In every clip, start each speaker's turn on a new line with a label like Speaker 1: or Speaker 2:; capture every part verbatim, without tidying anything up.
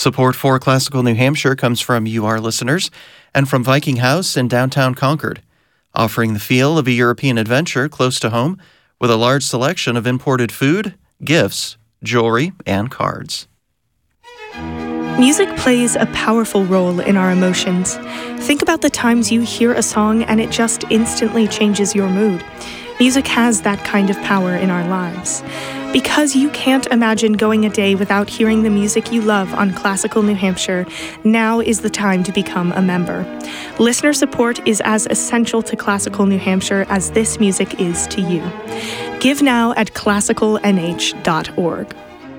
Speaker 1: Support for Classical New Hampshire comes from you, our listeners, and from Viking House in downtown Concord, offering the feel of a European adventure close to home with a large selection of imported food, gifts, jewelry, and cards.
Speaker 2: Music plays a powerful role in our emotions. Think about the times you hear a song and it just instantly changes your mood. Music has that kind of power in our lives. Because you can't imagine going a day without hearing the music you love on Classical New Hampshire, now is the time to become a member. Listener support is as essential to Classical New Hampshire as this music is to you. Give now at classical n h dot org.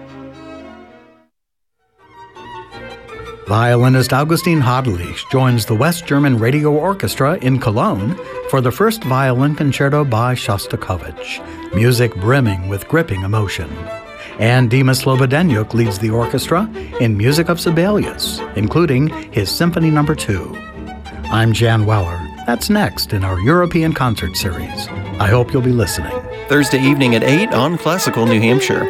Speaker 3: Violinist Augustine Hadelich joins the West German Radio Orchestra in Cologne for the first violin concerto by Shostakovich, music brimming with gripping emotion. And Dima Slobodenyuk leads the orchestra in music of Sibelius, including his Symphony Number Two. I'm Jan Weller. That's next in our European concert series. I hope you'll be listening.
Speaker 1: Thursday evening at eight on Classical New Hampshire.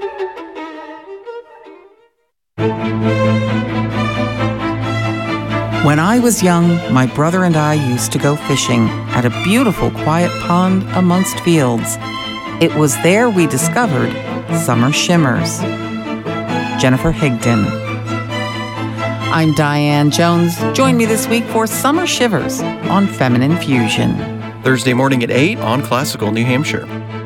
Speaker 4: When I was young, my brother and I used to go fishing at a beautiful quiet pond amongst fields. It was there we discovered summer shimmers. Jennifer Higdon. I'm Diane Jones. Join me this week for Summer Shivers on Feminine Fusion.
Speaker 1: Thursday morning at eight on Classical New Hampshire.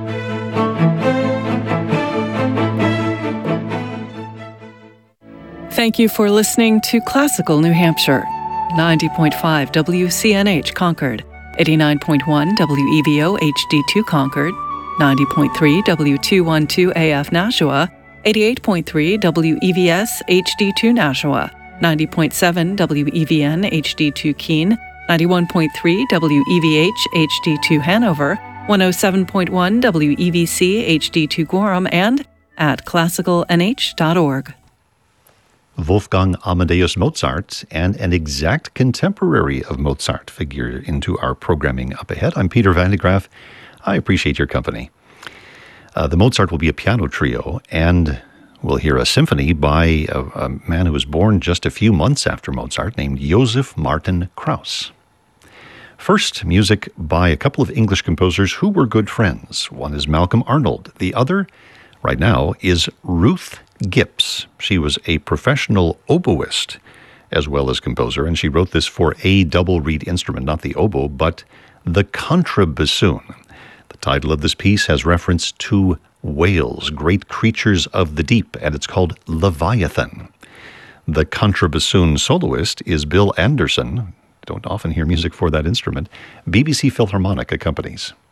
Speaker 5: Thank you for listening to Classical New Hampshire. ninety point five W C N H Concord, eighty-nine point one W E V O H D two Concord, ninety point three W two twelve A F Nashua, eighty-eight point three W E V S H D two Nashua, ninety point seven W E V N H D two Keene, ninety-one point three W E V H H D two Hanover, one oh seven point one W E V C H D two Gorham, and at classical n h dot org.
Speaker 6: Wolfgang Amadeus Mozart and an exact contemporary of Mozart figure into our programming up ahead. I'm Peter Van de Graaf. I appreciate your company. Uh, the Mozart will be a piano trio, and we'll hear a symphony by a, a man who was born just a few months after Mozart, named Joseph Martin Krauss. First, music by a couple of English composers who were good friends. One is Malcolm Arnold. The other, right now, is Ruth Gipps. She was a professional oboist as well as composer, and she wrote this for a double reed instrument, not the oboe, but the contrabassoon. The title of this piece has reference to whales, great creatures of the deep, and it's called Leviathan. The contrabassoon soloist is Bill Anderson. Don't often hear music for that instrument. B B C Philharmonic accompanies.